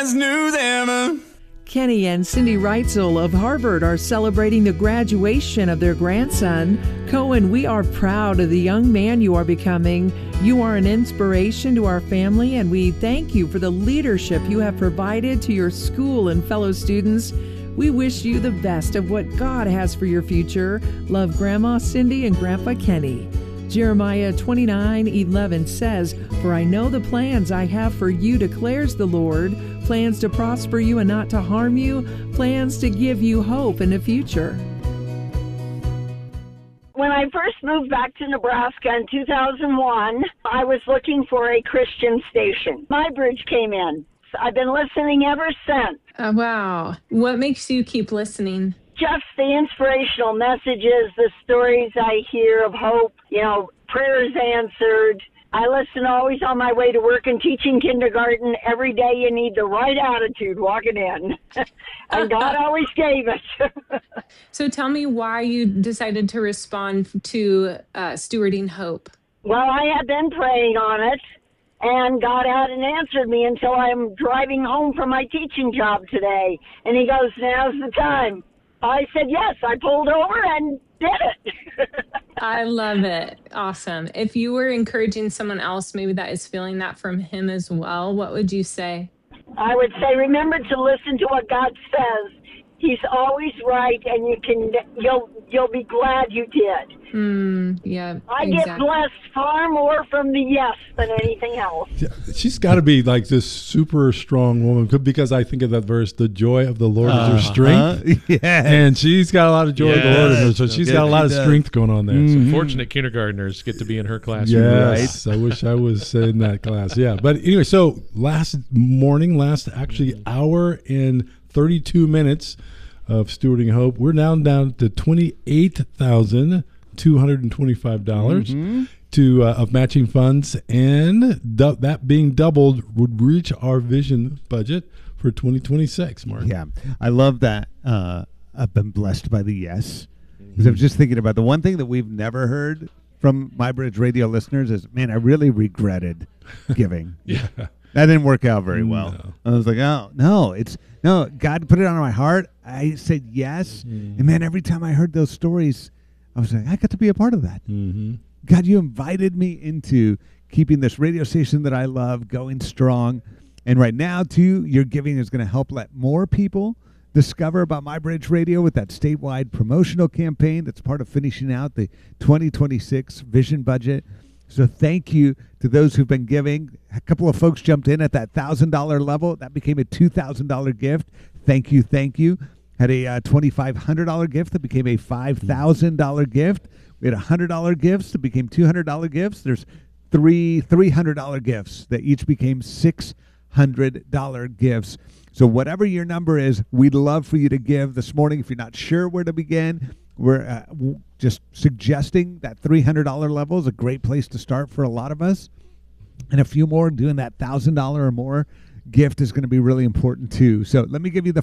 always knew them. Kenny and Cindy Reitzel of Harvard are celebrating the graduation of their grandson. Cohen, we are proud of the young man you are becoming. You are an inspiration to our family, and we thank you for the leadership you have provided to your school and fellow students. We wish you the best of what God has for your future. Love, Grandma Cindy and Grandpa Kenny. Jeremiah 29:11 says, "For I know the plans I have for you, declares the Lord, plans to prosper you and not to harm you, plans to give you hope in the future." When I first moved back to Nebraska in 2001, I was looking for a Christian station. My bridge came in. I've been listening ever since. Wow. What makes you keep listening? Just the inspirational messages, the stories I hear of hope, prayers answered. I listen always on my way to work and teaching kindergarten. Every day you need the right attitude walking in. And God always gave it. So tell me why you decided to respond to Stewarding Hope. Well, I had been praying on it, and God hadn't answered me until I'm driving home from my teaching job today. And he goes, "Now's the time." I said yes. I pulled over and did it. I love it. Awesome. If you were encouraging someone else, maybe that is feeling that from him as well, what would you say? I would say, remember to listen to what God says. He's always right, and you'll be glad you did. Yeah, I get blessed far more from the yes than anything else. She's got to be like this super strong woman, because I think of that verse, "The joy of the Lord is your strength." Yeah, and she's got a lot of joy of the Lord in her, so she's got a lot of strength going on there. Some fortunate kindergartners get to be in her classroom. Yes, right? I wish I was in that class. Yeah, but anyway, so last hour and 32 minutes of Stewarding Hope. We're now down to $28,225 of matching funds, and that being doubled would reach our vision budget for 2026, Mark. Yeah, I love that. I've been blessed by the yes, because I'm just thinking about the one thing that we've never heard from MyBridge Radio listeners is, man, I really regretted giving. Yeah. That didn't work out very well. No. I was like, no, God put it on my heart. I said yes. And man, every time I heard those stories, I was like, I got to be a part of that. God, you invited me into keeping this radio station that I love going strong. And right now, too, your giving is going to help let more people discover about MyBridge Radio with that statewide promotional campaign that's part of finishing out the 2026 vision budget. So thank you to those who've been giving. A couple of folks jumped in at that $1,000 level. That became a $2,000 gift. Thank you. Had a $2,500 gift that became a $5,000 gift. We had $100 gifts that became $200 gifts. There's three $300 gifts that each became $600 gifts. So whatever your number is, we'd love for you to give this morning. If you're not sure where to begin, we're just suggesting that $300 level is a great place to start for a lot of us. And a few more, doing that $1,000 or more gift is going to be really important too. So let me give you the